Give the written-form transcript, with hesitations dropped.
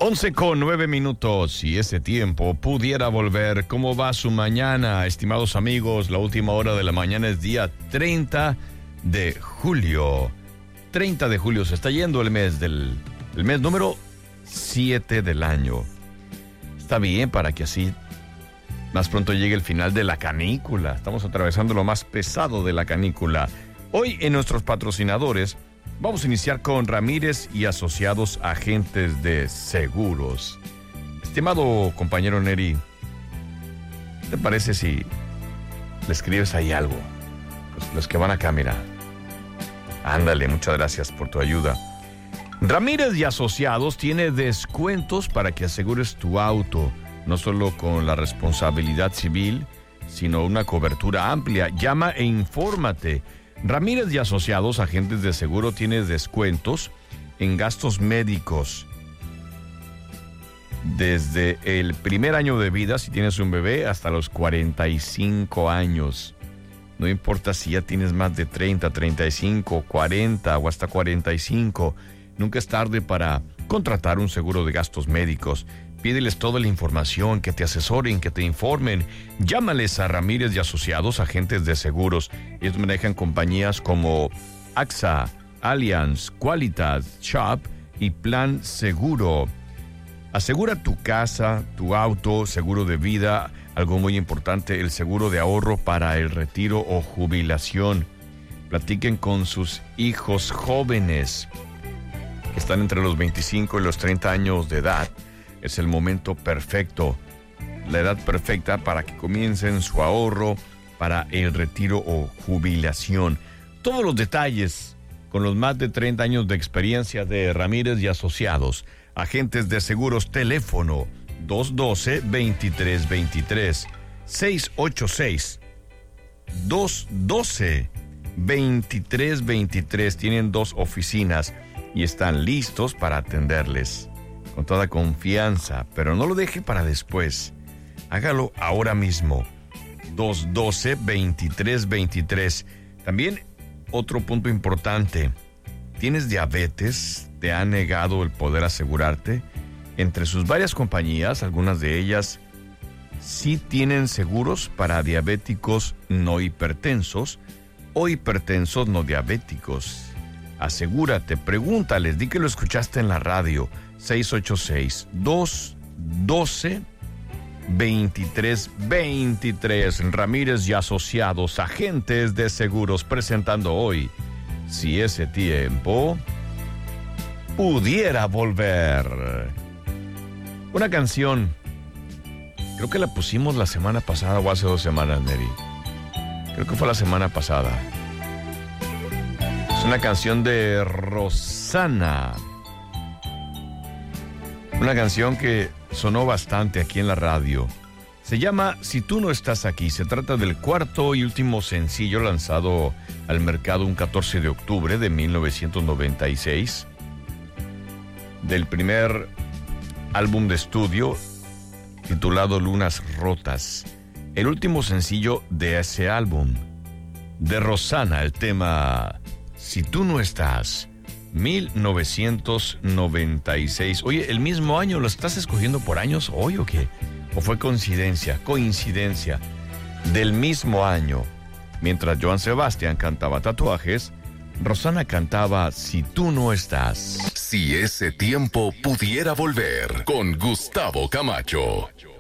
11:09. Si ese tiempo pudiera volver, ¿cómo va su mañana, estimados amigos? La última hora de la mañana es día 30 de julio. 30 de julio se está yendo el mes número 7 del año. Está bien para que así más pronto llegue el final de la canícula. Estamos atravesando lo más pesado de la canícula. Hoy en nuestros patrocinadores vamos a iniciar con Ramírez y Asociados, agentes de seguros. Estimado compañero Neri, ¿qué te parece si le escribes ahí algo? Pues los que van acá, mira. Ándale, muchas gracias por tu ayuda. Ramírez y Asociados tiene descuentos para que asegures tu auto, no solo con la responsabilidad civil, sino una cobertura amplia. Llama e infórmate. Ramírez y Asociados, agentes de seguro, tiene descuentos en gastos médicos. Desde el primer año de vida, si tienes un bebé, hasta los 45 años. No importa si ya tienes más de 30, 35, 40 o hasta 45. Nunca es tarde para contratar un seguro de gastos médicos. Pídeles toda la información, que te asesoren, que te informen. Llámales a Ramírez y Asociados, agentes de seguros. Ellos manejan compañías como AXA, Allianz, Qualitas, Shop y Plan Seguro. Asegura tu casa, tu auto, seguro de vida, algo muy importante, el seguro de ahorro para el retiro o jubilación. Platiquen con sus hijos jóvenes que están entre los 25 y los 30 años de edad. Es el momento perfecto, la edad perfecta para que comiencen su ahorro para el retiro o jubilación. Todos los detalles con los más de 30 años de experiencia de Ramírez y Asociados, agentes de seguros. Teléfono 212-2323, 686-212-2323. Tienen 2 oficinas y están listos para atenderles con toda confianza, pero no lo deje para después. Hágalo ahora mismo. 212-2323. También otro punto importante. ¿Tienes diabetes? ¿Te ha negado el poder asegurarte? Entre sus varias compañías, algunas de ellas sí tienen seguros para diabéticos no hipertensos o hipertensos no diabéticos. Asegúrate, pregúntales, di que lo escuchaste en la radio. 686-212-2323. Ramírez y Asociados, agentes de seguros, presentando hoy Si ese tiempo pudiera volver. Una canción, creo que la pusimos la semana pasada o hace 2 semanas, Neri. Creo que fue la semana pasada. Es una canción de Rosana. Una canción que sonó bastante aquí en la radio. Se llama Si tú no estás aquí. Se trata del cuarto y último sencillo lanzado al mercado un 14 de octubre de 1996. Del primer álbum de estudio titulado Lunas Rotas. El último sencillo de ese álbum. De Rosana, el tema Si tú no estás. 1996. Oye, el mismo año, ¿lo estás escogiendo por años hoy o qué? ¿O fue coincidencia? Coincidencia. Del mismo año. Mientras Joan Sebastián cantaba Tatuajes, Rosana cantaba Si tú no estás. Si ese tiempo pudiera volver, con Gustavo Camacho.